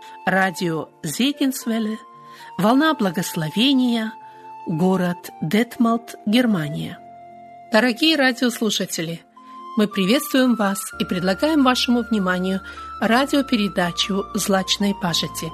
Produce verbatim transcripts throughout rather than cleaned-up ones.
Радио Зегенсвелле, Волна Благословения, город Детмалт, Германия. Дорогие радиослушатели, мы приветствуем вас и предлагаем вашему вниманию радиопередачу «Злачной пажити».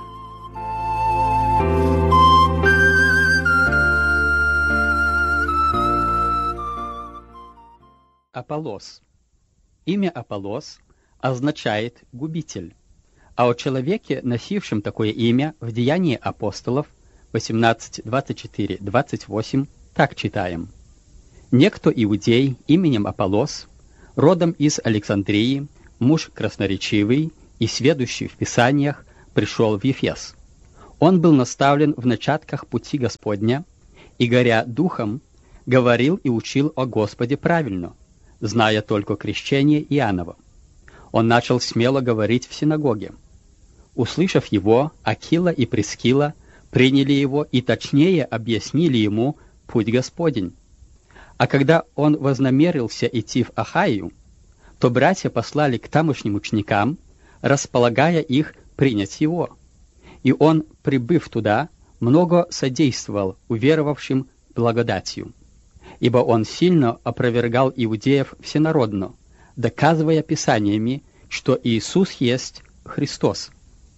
Аполлос. Имя Аполлос означает «губитель», а о человеке, носившем такое имя в Деянии апостолов восемнадцать, двадцать четыре, двадцать восемь, так читаем. «Некто иудей именем Аполлос, родом из Александрии, муж красноречивый и сведущий в Писаниях, пришел в Ефес. Он был наставлен в начатках пути Господня и, горя духом, говорил и учил о Господе правильно, зная только крещение Иоанново. Он начал смело говорить в синагоге. Услышав его, Акила и Прискила приняли его и точнее объяснили ему путь Господень. А когда он вознамерился идти в Ахайю, то братья послали к тамошним ученикам, располагая их принять его. И он, прибыв туда, много содействовал уверовавшим благодатью, ибо он сильно опровергал иудеев всенародно, доказывая Писаниями, что Иисус есть Христос.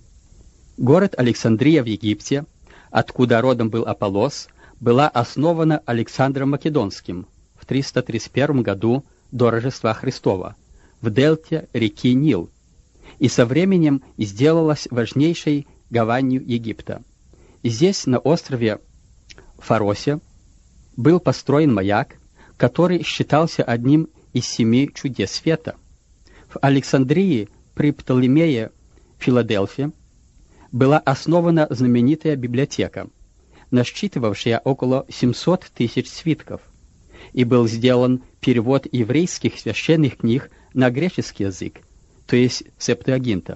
Город Александрия в Египте, откуда родом был Аполлос, была основана Александром Македонским в триста тридцать первом году до Рождества Христова в дельте реки Нил, и со временем сделалась важнейшей гаванью Египта. Здесь, на острове Фаросе, был построен маяк, который считался одним из семи чудес света. В Александрии при Птолемее Филадельфе была основана знаменитая библиотека, насчитывавшая около семьсот тысяч свитков, и был сделан перевод еврейских священных книг на греческий язык, то есть Септуагинта.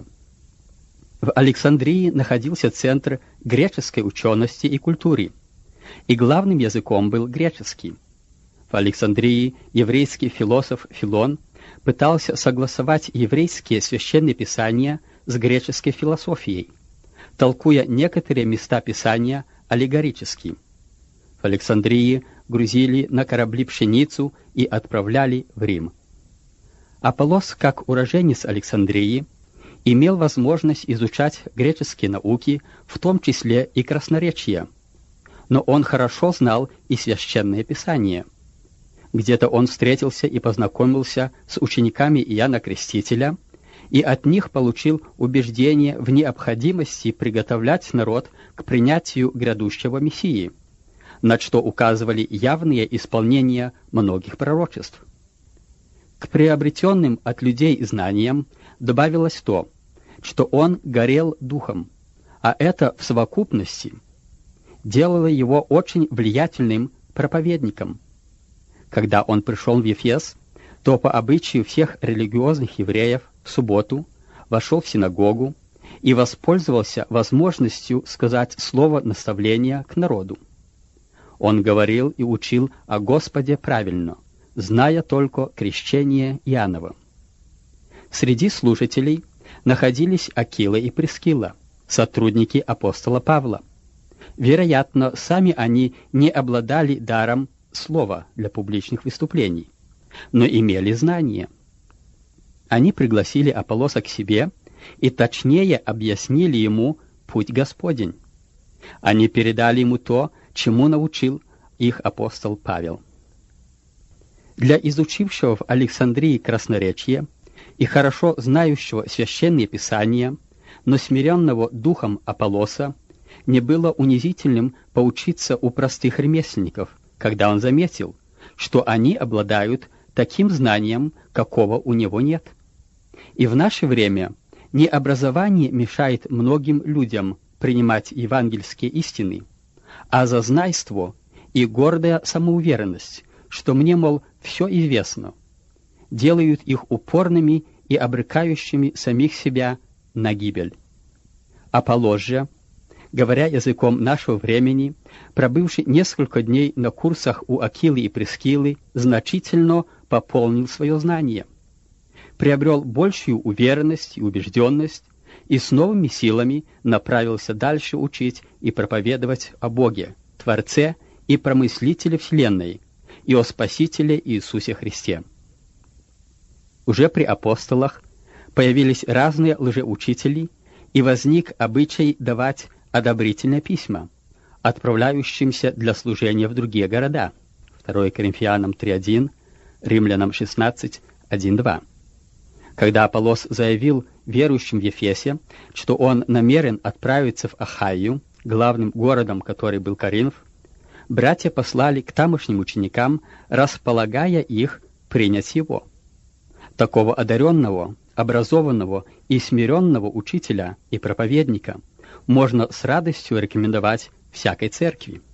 В Александрии находился центр греческой учености и культуры, и главным языком был греческий. В Александрии еврейский философ Филон пытался согласовать еврейские священные писания с греческой философией, толкуя некоторые места Писания аллегорически. В Александрии грузили на корабли пшеницу и отправляли в Рим. Аполлос, как уроженец Александрии, имел возможность изучать греческие науки, в том числе и красноречие, но он хорошо знал и священное Писание. Где-то он встретился и познакомился с учениками Иоанна Крестителя, и от них получил убеждение в необходимости приготовлять народ к принятию грядущего Мессии, на что указывали явные исполнения многих пророчеств. К приобретенным от людей знаниям добавилось то, что он горел духом, а это в совокупности делало его очень влиятельным проповедником. Когда он пришел в Ефес, то по обычаю всех религиозных евреев в субботу вошел в синагогу и воспользовался возможностью сказать слово наставления к народу. Он говорил и учил о Господе правильно, зная только крещение Иоанново. Среди слушателей находились Акила и Прискила, сотрудники апостола Павла. Вероятно, сами они не обладали даром слова для публичных выступлений, но имели знания. Они пригласили Аполлоса к себе и точнее объяснили ему путь Господень. Они передали ему то, чему научил их апостол Павел. Для изучившего в Александрии красноречие и хорошо знающего священные писания, но смиренного духом Аполлоса, не было унизительным поучиться у простых ремесленников, когда он заметил, что они обладают таким знанием, какого у него нет. И в наше время не образование мешает многим людям принимать евангельские истины, а зазнайство и гордая самоуверенность, что мне, мол, все известно, делают их упорными и обрекающими самих себя на гибель. Аполлос же, говоря языком нашего времени, пробывший несколько дней на курсах у Акилы и Прискилы, значительно пополнил свое знание, приобрел большую уверенность и убежденность, и с новыми силами направился дальше учить и проповедовать о Боге, Творце и Промыслителе Вселенной, и о Спасителе Иисусе Христе. Уже при апостолах появились разные лжеучители, и возник обычай давать одобрительные письма отправляющимся для служения в другие города. второе Коринфянам три один, Римлянам шестнадцать один два. Когда Аполлос заявил верующим в Ефесе, что он намерен отправиться в Ахайю, главным городом, который был Коринф, братья послали к тамошним ученикам, располагая их принять его. Такого одаренного, образованного и смиренного учителя и проповедника можно с радостью рекомендовать всякой церкви.